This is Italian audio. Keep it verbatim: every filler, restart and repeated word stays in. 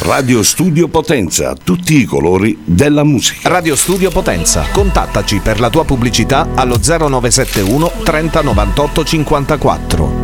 Radio Studio Potenza, tutti i colori della musica. Radio Studio Potenza, contattaci per la tua pubblicità allo zero nove sette uno trenta novantotto cinquantaquattro.